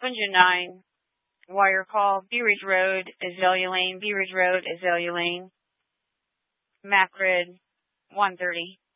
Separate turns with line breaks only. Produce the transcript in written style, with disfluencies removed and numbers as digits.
Engine 9, wire call, Bee Ridge Road, Azalea Lane, Bee Ridge Road, Azalea Lane, MAC grid 130.